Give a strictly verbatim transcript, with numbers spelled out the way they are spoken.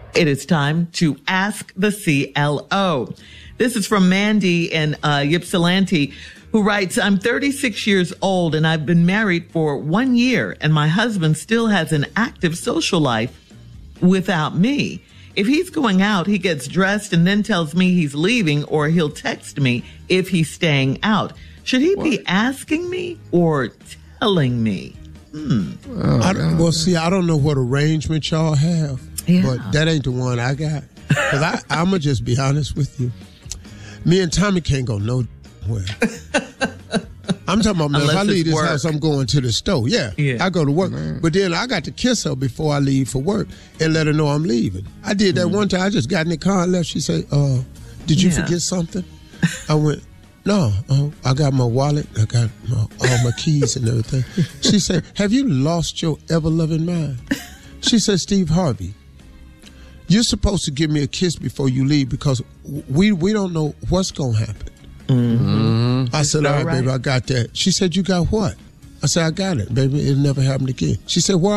It is time to ask the C L O. This is from Mandy in uh, Ypsilanti, who writes, I'm thirty-six years old and I've been married for one year and my husband still has an active social life without me. If he's going out, he gets dressed and then tells me he's leaving, or he'll text me if he's staying out. Should he what? be asking me or telling me? Hmm. Oh, I don't, well, see, I don't know what arrangement y'all have, yeah. but that ain't the one I got. Because I'm going to just be honest with you. Me and Tommy can't go nowhere. I'm talking about, man, if I leave this work. house, I'm going to the store. Yeah, yeah. I go to work. Man. But then I got to kiss her before I leave for work and let her know I'm leaving. I did that mm. one time. I just got in the car and left. She said, uh, did you yeah. forget something? I went, no, uh, I got my wallet. I got my, all my keys and everything. She said, have you lost your ever-loving mind? She said, Steve Harvey, you're supposed to give me a kiss before you leave because we, we don't know what's going to happen. Mm-hmm. I said, all right, right, baby, I got that. She said, you got what? I said, I got it, baby. It'll never happen again. She said, where